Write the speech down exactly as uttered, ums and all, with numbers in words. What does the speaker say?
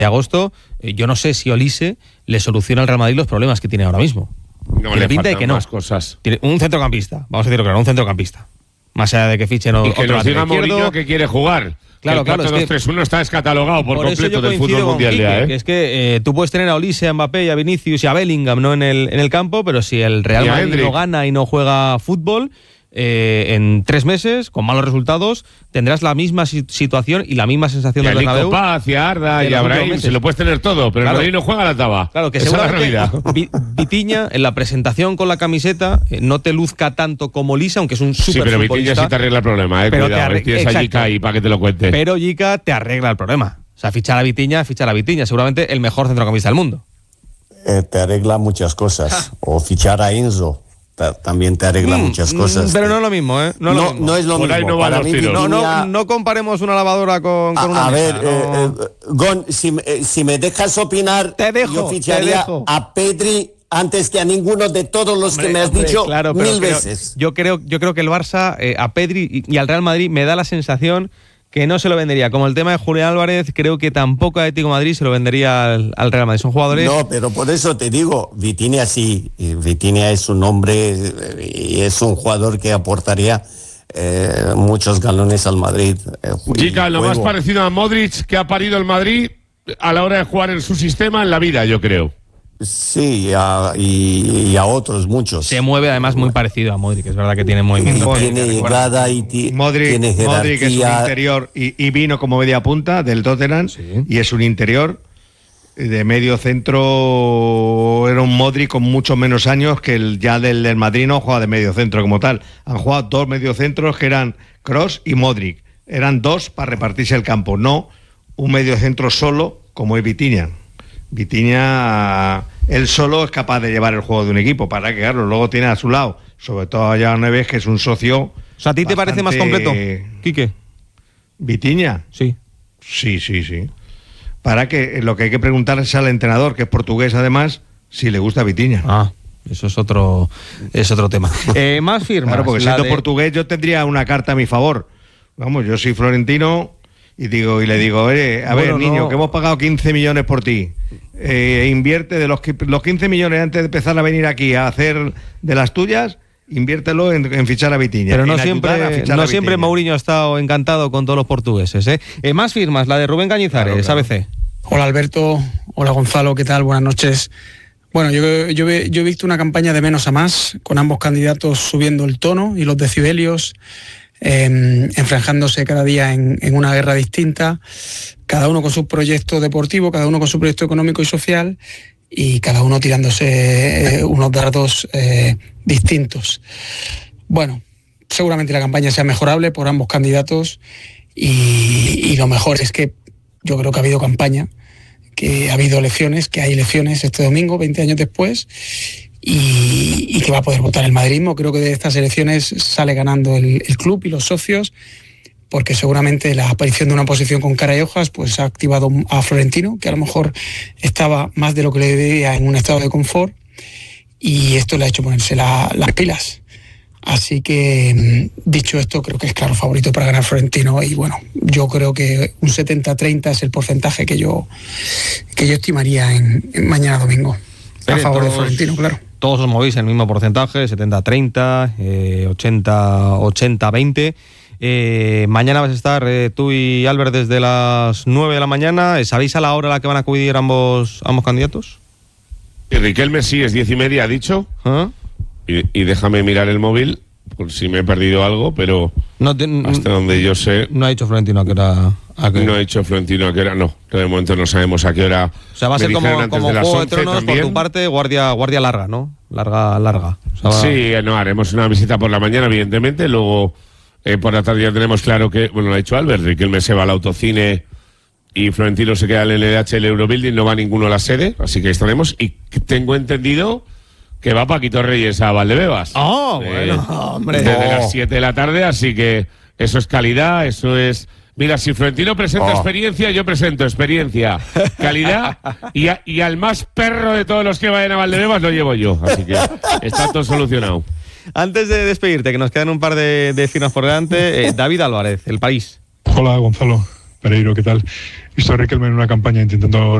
de agosto, eh, yo no sé si Olise le soluciona al Real Madrid los problemas que tiene ahora mismo. No, tiene le pinta de que no. Más cosas. Tiene un centrocampista, vamos a decirlo claro, un centrocampista. Más allá de que fichen o, y que otro nos diga izquierdo, Mourinho que quiere jugar. Claro, el claro. cuatro dos tres uno está descatalogado por, por completo del fútbol mundial Quique, ya, ¿eh? Que es que eh, tú puedes tener a Olise, a Mbappé, a Vinicius y a Bellingham, ¿no? en, el, en el campo, pero si el Real Madrid Hendrik. no gana y no juega fútbol, eh, en tres meses, con malos resultados, tendrás la misma situación y la misma sensación del Bernabéu. Y a Paz, y a Arda, y a Brahim, se lo puedes tener todo, pero claro. el Madrid no juega la taba. Claro, que esa seguramente es la realidad. Vitinha, en la presentación con la camiseta, eh, no te luzca tanto como Lisa, aunque es un súper Sí, pero futbolista. Vitinha sí te arregla el problema, eh. Pero Cuidado, te arre- tienes a Jica ahí para que te lo cuente. Pero Jica te arregla el problema. O sea, fichar a Vitinha, fichar a Vitinha, seguramente el mejor centrocampista del mundo. Eh, te arregla muchas cosas. O fichar a Enzo. También te arregla mm, muchas cosas. Pero no es lo mismo, ¿eh? No, no, lo mismo. no es lo Por mismo. Ahí no, Para mí, Vitinha... no, no, no comparemos una lavadora con, con a, una a mesa. ver, no. eh, eh, Gon, si, eh, si me dejas opinar, te dejo, yo ficharía te dejo. a Pedri antes que a ninguno de todos los hombre, que me has hombre, dicho claro, mil creo, veces. Yo creo, yo creo que el Barça, eh, a Pedri y, y al Real Madrid me da la sensación que no se lo vendería. Como el tema de Julián Álvarez, creo que tampoco a Atlético de Madrid se lo vendería al, al Real Madrid. Son jugadores... No, pero por eso te digo, Vitinha sí. Vitinha es un hombre y es un jugador que aportaría eh, muchos galones al Madrid. Eh, Jica, lo más parecido a Modric que ha parido el Madrid a la hora de jugar en su sistema en la vida, yo creo. Sí, y a, y, y a otros muchos. Se mueve además muy parecido a Modric, es verdad que tiene movimiento. Y tiene llegada y ti, Modric, tiene jerarquía. Modric es un interior y, y vino como media punta del Tottenham sí. y es un interior de medio centro. Era un Modric con muchos menos años que el ya del, del Madrid no juega de medio centro como tal. Han jugado dos mediocentros que eran Kroos y Modric. Eran dos para repartirse el campo, no un mediocentro solo como es Vitinha. Vitinha, él solo es capaz de llevar el juego de un equipo, para que claro, luego tiene a su lado, sobre todo a Joao Neves, que es un socio. O sea, ¿a ti te parece más completo, Quique? ¿Vitinha? Sí. Sí, sí, sí. Para que lo que hay que preguntar es al entrenador, que es portugués además, si le gusta Vitinha. Ah, eso es otro, es otro tema. Eh, más firmas. Claro, porque siendo de... portugués yo tendría una carta a mi favor. Vamos, yo soy florentino y digo y le digo, oye, a bueno, ver, niño, no... que hemos pagado quince millones por ti. Eh, invierte de los, los quince millones antes de empezar a venir aquí a hacer de las tuyas, inviértelo en, en fichar a Vitinha. Pero no siempre, no siempre Mourinho ha estado encantado con todos los portugueses. ¿eh? Eh, más firmas, la de Rubén Cañizares, claro, claro. A B C. Hola Alberto, hola Gonzalo, ¿qué tal? Buenas noches. Bueno, yo, yo, yo he visto una campaña de menos a más, con ambos candidatos subiendo el tono y los decibelios, eh, enfranjándose cada día en, en una guerra distinta, cada uno con su proyecto deportivo, cada uno con su proyecto económico y social, y cada uno tirándose eh, unos dardos eh, distintos. Bueno, seguramente la campaña sea mejorable por ambos candidatos y, y lo mejor es que yo creo que ha habido campaña, que ha habido elecciones, que hay elecciones este domingo, veinte años después, y, y que va a poder votar el madridismo. Creo que de estas elecciones sale ganando el, el club y los socios, porque seguramente la aparición de una oposición con cara y hojas pues ha activado a Florentino, que a lo mejor estaba más de lo que le debía en un estado de confort, y esto le ha hecho ponerse la, las pilas. Así que, dicho esto, creo que es claro favorito para ganar Florentino, y bueno, yo creo que un setenta treinta es el porcentaje que yo que yo estimaría en, en mañana domingo, a favor todos, de Florentino, claro. Todos os movéis en el mismo porcentaje, setenta treinta, eh, ochenta veinte. Eh, mañana vas a estar eh, tú y Albert desde las nueve de la mañana. ¿Sabéis a la hora a la que van a acudir ambos, ambos candidatos? Y Riquelme sí, es diez y media, ha dicho. ¿Ah? Y, y déjame mirar el móvil, por si me he perdido algo, pero no te, hasta donde yo sé... No ha dicho Florentino a qué hora... A qué... No ha dicho Florentino a qué hora, no. De momento no sabemos a qué hora... O sea, va a ser como, como Juego de Tronos, también. Por tu parte, guardia, guardia larga, ¿no? Larga, larga. O sea, va... Sí, no, haremos una visita por la mañana, evidentemente, luego eh, por la tarde ya tenemos claro que, bueno, lo ha dicho Albert, Riquelme se va al autocine y Florentino se queda en el N H, el Eurobuilding, no va ninguno a la sede, así que estaremos, y tengo entendido... que va Paquito Reyes a Valdebebas. ¡Oh, bueno, eh, hombre! Desde oh. las siete de la tarde, así que eso es calidad, eso es... Mira, si Florentino presenta oh. experiencia, yo presento experiencia, calidad, y, a, y al más perro de todos los que vayan a Valdebebas lo llevo yo, así que está todo solucionado. Antes de despedirte, que nos quedan un par de, de firmas por delante, eh, David Álvarez, El País. Hola, Gonzalo. Pereiro, ¿qué tal? Visto a Riquelme en una campaña intentando